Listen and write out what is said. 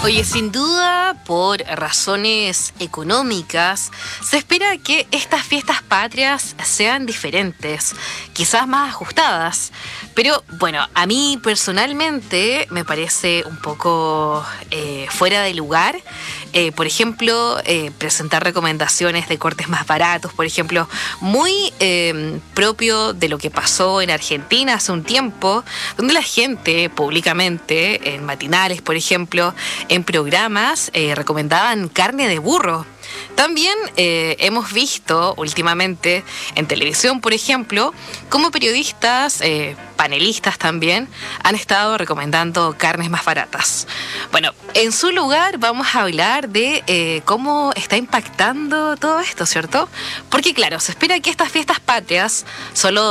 Oye, sin duda, por razones económicas, se espera que estas fiestas patrias sean diferentes, quizás más ajustadas. Pero bueno, a mí personalmente me parece un poco fuera de lugar. Por ejemplo, presentar recomendaciones de cortes más baratos, por ejemplo, muy propio de lo que pasó en Argentina hace un tiempo, donde la gente públicamente, en matinales, por ejemplo, en programas, recomendaban carne de burro. También hemos visto últimamente en televisión, por ejemplo, cómo periodistas, panelistas también, han estado recomendando carnes más baratas. Bueno, en su lugar vamos a hablar de cómo está impactando todo esto, ¿cierto? Porque claro, se espera que estas fiestas patrias solo